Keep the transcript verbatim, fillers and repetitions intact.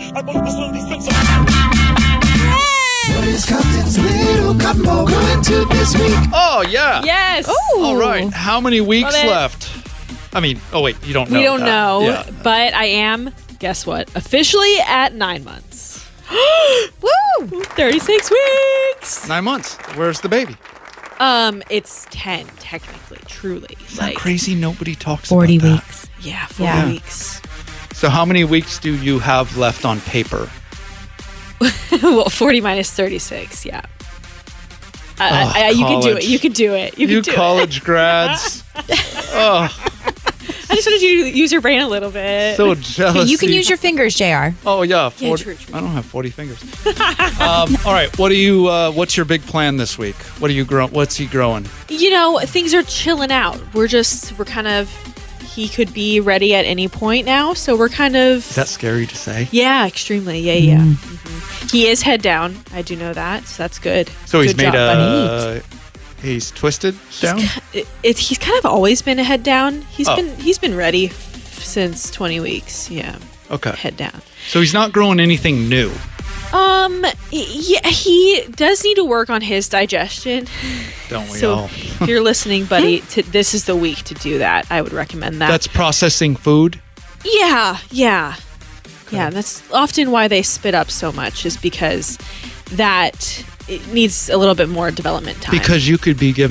What is Compton's little combo going to this week? Oh, yeah. Yes. Ooh. All right. How many weeks Love it. left? I mean, oh, wait. You don't know. We don't that. know, Yeah. but I am, guess what, officially at nine months. Woo! thirty-six weeks. Nine months. Where's the baby? Um, it's ten, technically, truly. Isn't that crazy? Nobody talks forty about that. weeks. Yeah, forty Yeah. weeks. So how many weeks do you have left on paper? Well, forty minus thirty-six, yeah. Uh, Oh, I, I, you can do college. it. You can do it. You, You can do college grads. Oh, it. I just wanted you to use your brain a little bit. so jealous. You can use your fingers, J R. Oh yeah, Yeah, forty. true, true. I don't have forty fingers. um, all right, what do you? Uh, what's your big plan this week? What are you grow? What's he growing? You know, things are chilling out. We're just, we're kind of, he could be ready at any point now. So we're kind of. Is that scary to say? Yeah, extremely. Yeah, yeah. Mhm. He is head down. I do know that. So that's good. So he's Good made job, a. He's twisted down. It, it, he's kind of always been a head down. He's Oh. been he's been ready f- since twenty weeks. Yeah, Okay. head down. So he's not growing anything new. Um, yeah, he does need to work on his digestion. Don't we So all? if you're listening, buddy, to, this is the week to do that. I would recommend that. That's processing food. yeah, yeah, yeah. That's often why they spit up so much, is because that it needs a little bit more development time. Because you could be given